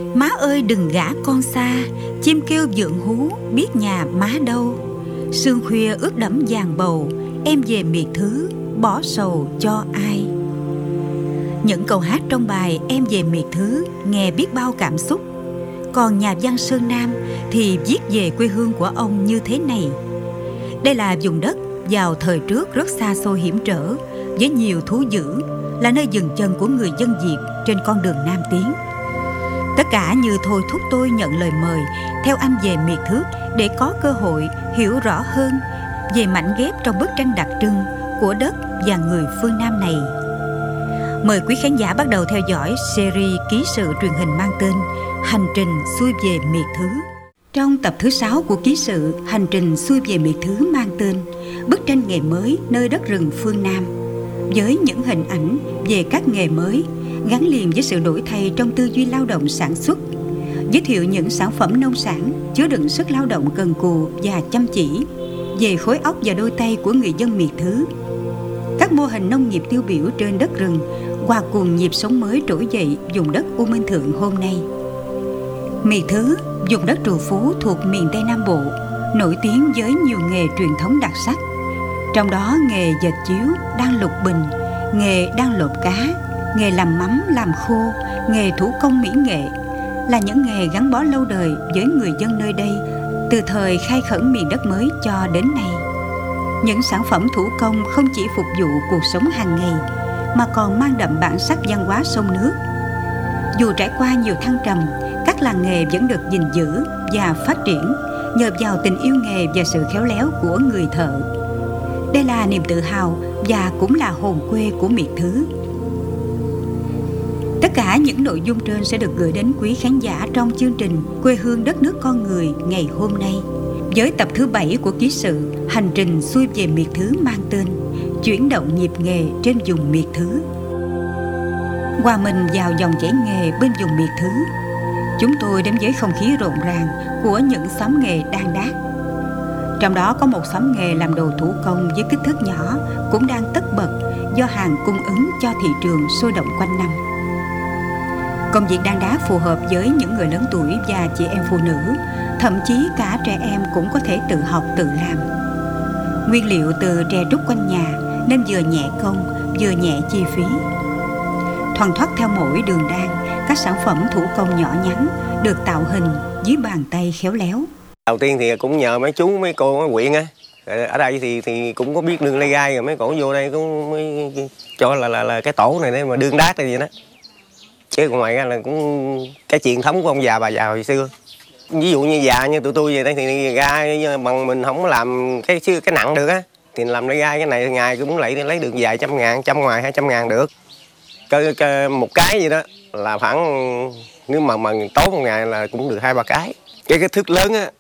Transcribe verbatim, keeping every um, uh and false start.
Má ơi đừng gả con xa, chim kêu vượng hú biết nhà má đâu. Sương khuya ướt đẫm vàng bầu, em về miệt thứ bỏ sầu cho ai. Những câu hát trong bài Em về miệt thứ nghe biết bao cảm xúc. Còn nhà văn Sơn Nam thì viết về quê hương của ông như thế này. Đây là vùng đất vào thời trước rất xa xôi hiểm trở, với nhiều thú dữ, là nơi dừng chân của người dân Việt trên con đường Nam tiến. Tất cả như thôi thúc tôi nhận lời mời theo anh về miệt thứ để có cơ hội hiểu rõ hơn về mảnh ghép trong bức tranh đặc trưng của đất và người phương Nam này. Mời quý khán giả bắt đầu theo dõi series ký sự truyền hình mang tên Hành trình xuôi về miệt thứ. Trong tập thứ sáu của ký sự Hành trình xuôi về miệt thứ mang tên Bức tranh nghề mới nơi đất rừng phương Nam, với những hình ảnh về các nghề mới gắn liền với sự đổi thay trong tư duy lao động sản xuất, giới thiệu những sản phẩm nông sản chứa đựng sức lao động cần cù và chăm chỉ về khối óc và đôi tay của người dân miệt thứ. Các mô hình nông nghiệp tiêu biểu trên đất rừng hòa cùng nhịp sống mới trỗi dậy vùng đất U Minh Thượng hôm nay. Miệt thứ, vùng đất trù phú thuộc miền Tây Nam Bộ, nổi tiếng với nhiều nghề truyền thống đặc sắc. Trong đó nghề dệt chiếu, đan lục bình, nghề đan lột cá, nghề làm mắm, làm khô, nghề thủ công mỹ nghệ là những nghề gắn bó lâu đời với người dân nơi đây từ thời khai khẩn miền đất mới cho đến nay. Những sản phẩm thủ công không chỉ phục vụ cuộc sống hàng ngày mà còn mang đậm bản sắc văn hóa sông nước. Dù trải qua nhiều thăng trầm, các làng nghề vẫn được gìn giữ và phát triển nhờ vào tình yêu nghề và sự khéo léo của người thợ. Đây là niềm tự hào và cũng là hồn quê của miệt thứ. Tất cả những nội dung trên sẽ được gửi đến quý khán giả trong chương trình Quê hương đất nước con người ngày hôm nay, với tập thứ bảy của ký sự Hành trình xuôi về miệt thứ mang tên Chuyển động nhịp nghề trên vùng miệt thứ. Hòa mình vào dòng chảy nghề bên vùng miệt thứ, chúng tôi đến với không khí rộn ràng của những xóm nghề đan đác. Trong đó có một xóm nghề làm đồ thủ công với kích thước nhỏ cũng đang tất bật do hàng cung ứng cho thị trường sôi động quanh năm. Công việc đan đá phù hợp với những người lớn tuổi và chị em phụ nữ, thậm chí cả trẻ em cũng có thể tự học tự làm. Nguyên liệu từ tre trúc quanh nhà nên vừa nhẹ công vừa nhẹ chi phí. Thoăn thoắt theo mỗi đường đan, các sản phẩm thủ công nhỏ nhắn được tạo hình dưới bàn tay khéo léo. Đầu tiên thì cũng nhờ mấy chú mấy cô ở huyện á, ở đây thì thì cũng có biết nương lê gai, rồi mấy cổ vô đây cũng mới cho là là, là cái tổ này để mà đương đát này vậy đó. Chứ còn ngoài ra là cũng cái truyền thống của ông già bà già hồi xưa. Ví dụ như già như tụi tôi vậy đây thì gai bằng mình không làm cái cái nặng được á, thì làm lê gai cái này ngày cũng lấy lấy được vài trăm ngàn, trăm ngoài hai trăm ngàn được. Cái, cái, một cái gì đó là khoảng nếu mà mà tốn một ngày là cũng được hai ba cái. Cái kích thước lớn á